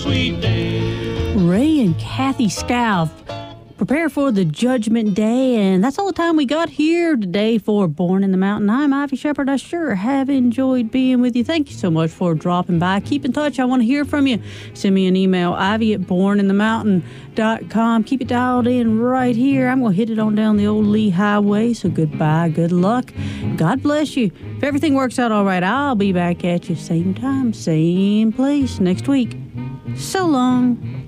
sweet day. Ray and Kathy Scalf prepare for the Judgment Day, and that's all the time we got here today for Born in the Mountain. I'm Ivy Shepherd. I sure have enjoyed being with you. Thank you so much for dropping by. Keep in touch. I want to hear from you. Send me an email, ivy@borninthemountain.com. Keep it dialed in right here. I'm going to hit it on down the old Lee Highway, so goodbye, good luck. God bless you. If everything works out all right, I'll be back at you same time, same place next week. So long.